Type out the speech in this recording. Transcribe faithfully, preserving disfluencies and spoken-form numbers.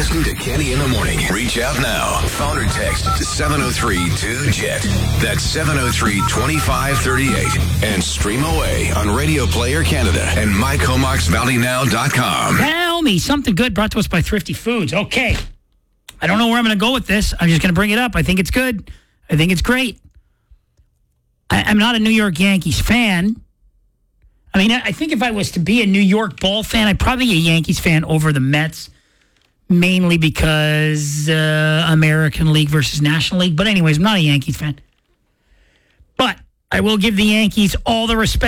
listening to Kenny in the Morning. Reach out now. Phone or text to seven oh three two Jet. That's seven oh three, two five three eight. And stream away on Radio Player Canada and my comox valley now dot com. Tell me something good brought to us by Thrifty Foods. Okay. I don't know where I'm going to go with this. I'm just going to bring it up. I think it's good. I think it's great. I, I'm not a New York Yankees fan. I mean, I think if I was to be a New York Ball fan, I'd probably be a Yankees fan over the Mets, mainly because uh, American League versus National League. But anyways, I'm not a Yankees fan. But I will give the Yankees all the respect.